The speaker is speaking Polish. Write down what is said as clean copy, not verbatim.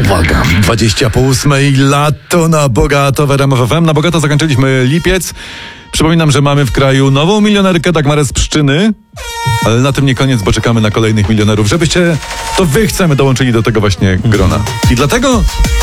Uwaga, 20 po 8 i lato na bogato w RMF FM. Na bogato zakończyliśmy lipiec. Przypominam, że mamy w kraju nową milionerkę Dagmarę z Pszczyny. Ale na tym nie koniec, bo czekamy na kolejnych milionerów, żebyście, to wy chcemy, dołączyli do tego właśnie grona. I dlatego